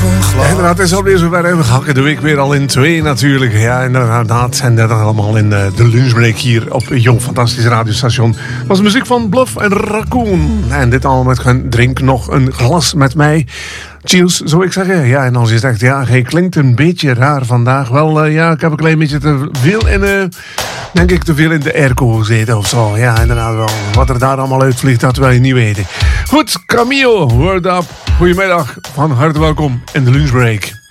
een glas. Inderdaad, het is alweer zover. We hakken de week weer al in twee natuurlijk. Ja, inderdaad. En dat allemaal in de lunchbreak hier op Jong Fantastisch radiostation. Dat was muziek van Bluff en Raccoon. En dit allemaal met gaan drink nog een glas met mij. Cheers, zou ik zeggen. Ja, en als je zegt, ja, hij klinkt een beetje raar vandaag. Wel, ja, ik heb een klein beetje te veel denk ik te veel in de airco gezeten of zo. Ja, inderdaad wel. Wat er daar allemaal uitvliegt, dat wil je niet weten. Goed, Camillo, word up. Goedemiddag, van harte welkom in de lunchbreak.